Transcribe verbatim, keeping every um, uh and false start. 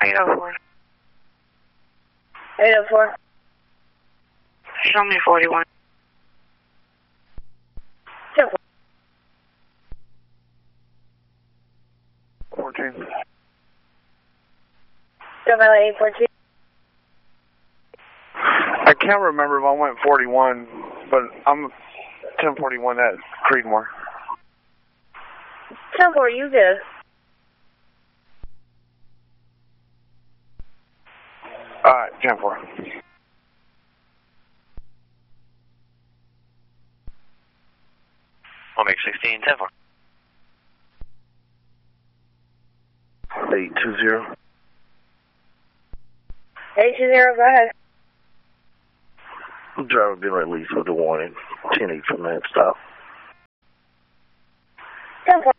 eight oh four. eight oh four. Show me forty-one. ten four. fourteen. Go Valley eight fourteen. I can't remember if I went forty-one, but I'm ten forty-one at Creedmoor. ten four, you good. Alright, ten four. I'll make sixteen, ten four. eight two zero. eight two zero, go ahead. Driver been released with a warning. ten eight from that stop. ten four.